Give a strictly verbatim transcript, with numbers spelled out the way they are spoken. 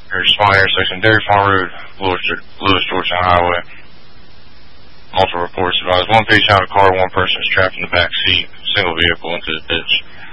or small intersection, Dairy Farm Road, Lewis, Lewis Georgetown Highway. Multiple reports advised one patient out of the car, one person is trapped in the back seat, single vehicle into the ditch.